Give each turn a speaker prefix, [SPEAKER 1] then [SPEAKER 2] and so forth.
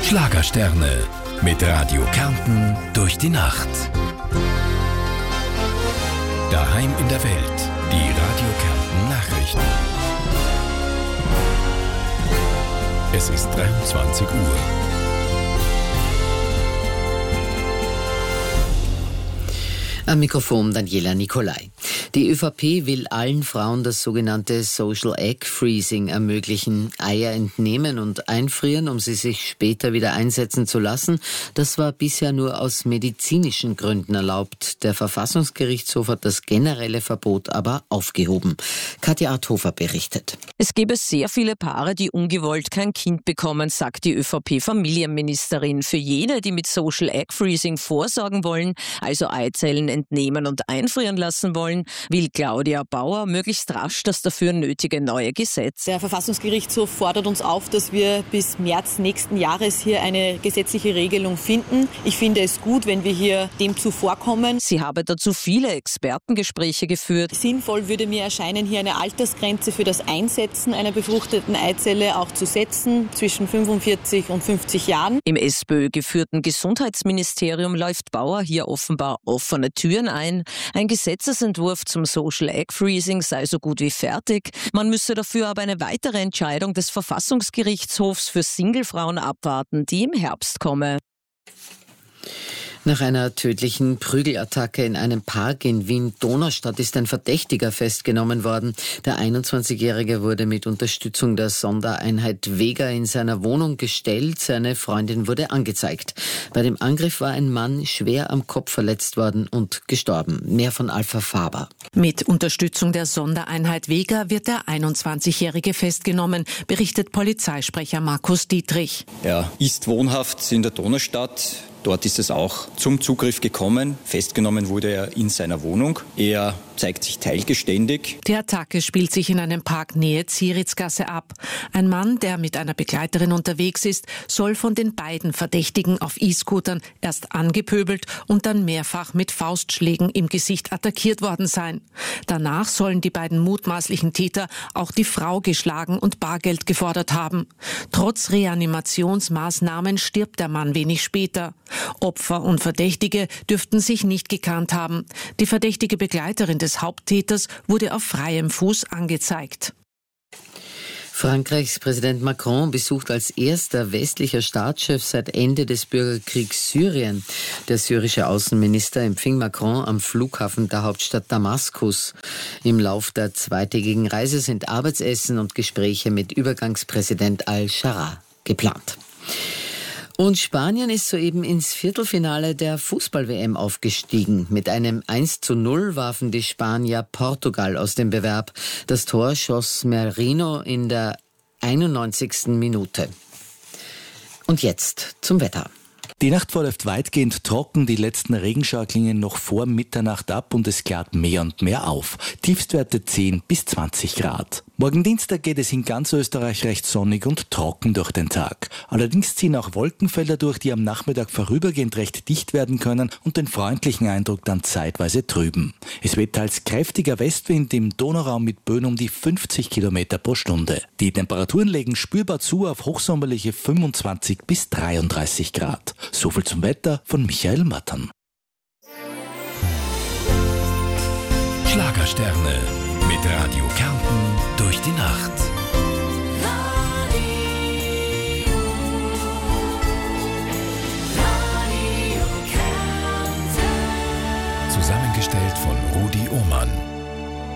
[SPEAKER 1] Schlagersterne mit Radio Kärnten durch die Nacht. Daheim in der Welt, die Radio Kärnten Nachrichten. Es ist 23 Uhr.
[SPEAKER 2] Am Mikrofon Daniela Nicolai. Die ÖVP will allen Frauen das sogenannte Social Egg Freezing ermöglichen. Eier entnehmen und einfrieren, um sie sich später wieder einsetzen zu lassen. Das war bisher nur aus medizinischen Gründen erlaubt. Der Verfassungsgerichtshof hat das generelle Verbot aber aufgehoben. Katja Arthofer berichtet.
[SPEAKER 3] Es gäbe sehr viele Paare, die ungewollt kein Kind bekommen, sagt die ÖVP-Familienministerin. Für jene, die mit Social Egg Freezing vorsorgen wollen, also Eizellen entnehmen und einfrieren lassen wollen, will Claudia Bauer möglichst rasch das dafür nötige neue Gesetz.
[SPEAKER 4] Der Verfassungsgerichtshof fordert uns auf, dass wir bis März nächsten Jahres hier eine gesetzliche Regelung finden. Ich finde es gut, wenn wir hier dem zuvorkommen.
[SPEAKER 3] Sie habe dazu viele Expertengespräche geführt.
[SPEAKER 4] Sinnvoll würde mir erscheinen, hier eine Altersgrenze für das Einsetzen einer befruchteten Eizelle auch zu setzen, zwischen 45 und 50 Jahren.
[SPEAKER 3] Im SPÖ-geführten Gesundheitsministerium läuft Bauer hier offenbar offene Türen ein. Ein Gesetzesentwurf zum Social Egg Freezing sei so gut wie fertig. Man müsse dafür aber eine weitere Entscheidung des Verfassungsgerichtshofs für Singlefrauen abwarten, die im Herbst komme.
[SPEAKER 2] Nach einer tödlichen Prügelattacke in einem Park in Wien-Donaustadt ist ein Verdächtiger festgenommen worden. Der 21-Jährige wurde mit Unterstützung der Sondereinheit Vega in seiner Wohnung gestellt. Seine Freundin wurde angezeigt. Bei dem Angriff war ein Mann schwer am Kopf verletzt worden und gestorben. Mehr von Alpha Faber.
[SPEAKER 5] Mit Unterstützung der Sondereinheit Vega wird der 21-Jährige festgenommen, berichtet Polizeisprecher Markus Dietrich.
[SPEAKER 6] Er ist wohnhaft in der Donaustadt. Dort ist es auch zum Zugriff gekommen. Festgenommen wurde er in seiner Wohnung. Er zeigt sich teilgeständig.
[SPEAKER 5] Die Attacke spielt sich in einem Park Nähe Zieritzgasse ab. Ein Mann, der mit einer Begleiterin unterwegs ist, soll von den beiden Verdächtigen auf E-Scootern erst angepöbelt und dann mehrfach mit Faustschlägen im Gesicht attackiert worden sein. Danach sollen die beiden mutmaßlichen Täter auch die Frau geschlagen und Bargeld gefordert haben. Trotz Reanimationsmaßnahmen stirbt der Mann wenig später. Opfer und Verdächtige dürften sich nicht gekannt haben. Die verdächtige Begleiterin des Haupttäters wurde auf freiem Fuß angezeigt.
[SPEAKER 2] Frankreichs Präsident Macron besucht als erster westlicher Staatschef seit Ende des Bürgerkriegs Syrien. Der syrische Außenminister empfing Macron am Flughafen der Hauptstadt Damaskus. Im Lauf der zweitägigen Reise sind Arbeitsessen und Gespräche mit Übergangspräsident al-Shara geplant. Und Spanien ist soeben ins Viertelfinale der Fußball-WM aufgestiegen. Mit einem 1:0 warfen die Spanier Portugal aus dem Bewerb. Das Tor schoss Merino in der 91. Minute. Und jetzt zum Wetter.
[SPEAKER 7] Die Nacht verläuft weitgehend trocken, die letzten Regenschauer klingen noch vor Mitternacht ab und es klart mehr und mehr auf. Tiefstwerte 10 bis 20 Grad. Morgen Dienstag geht es in ganz Österreich recht sonnig und trocken durch den Tag. Allerdings ziehen auch Wolkenfelder durch, die am Nachmittag vorübergehend recht dicht werden können und den freundlichen Eindruck dann zeitweise trüben. Es weht teils kräftiger Westwind im Donauraum mit Böen um die 50 Kilometer pro Stunde. Die Temperaturen legen spürbar zu auf hochsommerliche 25 bis 33 Grad. So viel zum Wetter von Michael Mattern.
[SPEAKER 1] Schlagersterne mit Radio Kärnten durch die Nacht. Zusammengestellt von Rudi Ohmann.